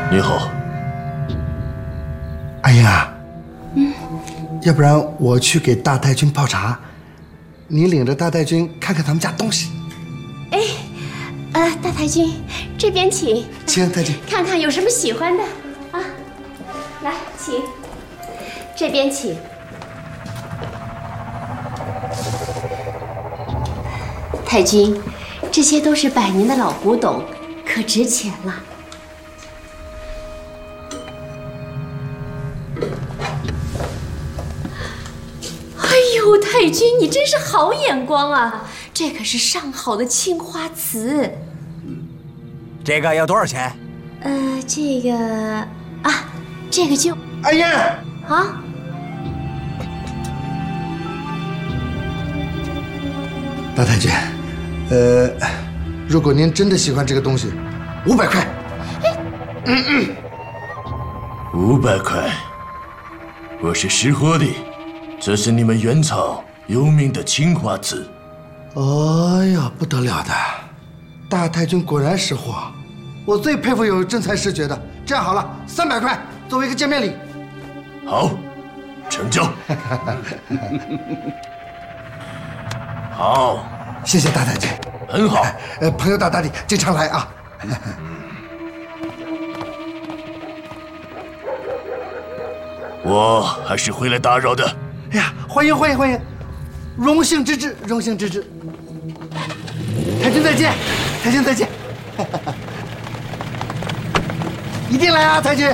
你好。 阿英啊，要不然我去给大太君泡茶，你领着大太君看看咱们家东西。 大太君，这边请。 请太君， 看看有什么喜欢的啊。来，请。这边请。太君，这些都是100年的老古董，可值钱了。哎呦，太君，你真是好眼光啊！这可是上好的青花瓷。 这个要多少钱？ 这个啊，这个就…… 阿英啊。 大太君，如果您真的喜欢这个东西，500块。 500块，我是识货的，这是你们原草有名的青花瓷。 哎呀，不得了的，大太君果然识货，我最佩服有真才实学的。这样好了，300块作为一个见面礼。 好，成交。好， 谢谢大太君。 很好。 朋友大大的，经常来啊。 我还是会来打扰的。 哎呀，欢迎欢迎欢迎，荣幸之至，荣幸之至。太君再见，太君再见。一定来啊，太君。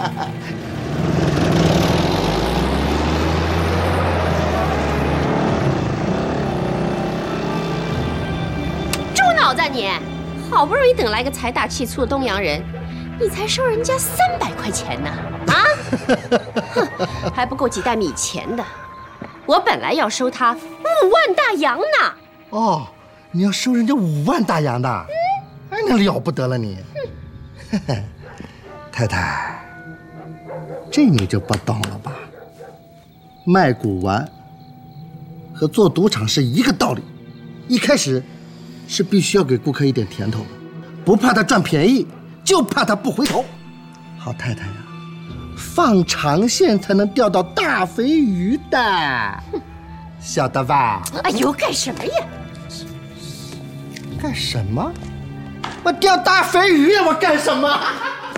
脑子你，好不容易等来个财大气粗的东洋人，你才收人家300块钱呢？啊，哼，还不够几袋米钱的。我本来要收他5万大洋呢。 哦，你要收人家5万大洋的？哎，那了不得了你。太太，这你就不懂了吧？卖古玩和做赌场是一个道理，一开始是必须要给顾客一点甜头，不怕他赚便宜，就怕他不回头。好太太呀，放长线才能钓到大肥鱼的，晓得吧？ 哎呦，干什么呀？ 干什么？我钓大肥鱼呀！我干什么？